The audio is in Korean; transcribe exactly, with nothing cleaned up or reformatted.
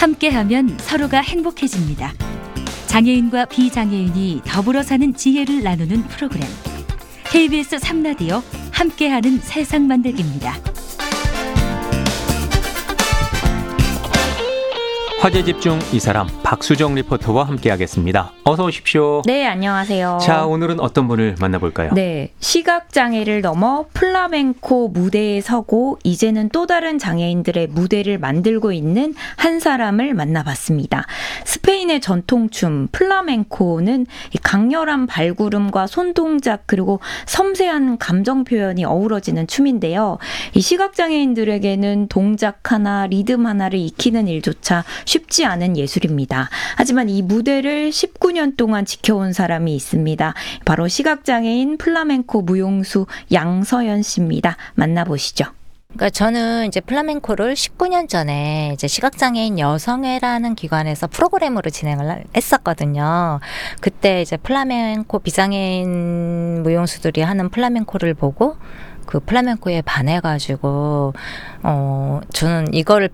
함께하면 서로가 행복해집니다. 장애인과 비장애인이 더불어 사는 지혜를 나누는 프로그램. 케이비에스 삼 라디오 함께하는 세상 만들기입니다. 화제 집중 이 사람 박수정 리포터와 함께하겠습니다. 어서 오십시오. 네, 안녕하세요. 자, 오늘은 어떤 분을 만나볼까요? 네, 시각장애를 넘어 플라멩코 무대에 서고 이제는 또 다른 장애인들의 무대를 만들고 있는 한 사람을 만나봤습니다. 스페인의 전통춤 플라멩코는 강렬한 발구름과 손동작 그리고 섬세한 감정 표현이 어우러지는 춤인데요. 이 시각장애인들에게는 동작 하나, 리듬 하나를 익히는 일조차 쉽지 않은 예술입니다. 하지만 이 무대를 십구 년 동안 지켜온 사람이 있습니다. 바로 시각장애인 플라멩코 무용수 양서연 씨입니다. 만나보시죠. 그러니까 저는 이제 플라멩코를 십구 년 전에 이제 시각장애인 여성회라는 기관에서 프로그램으로 진행을 했었거든요. 그때 이제 플라멩코 비장애인 무용수들이 하는 플라멩코를 보고 그 플라멩코에 반해가지고 어 저는 이거를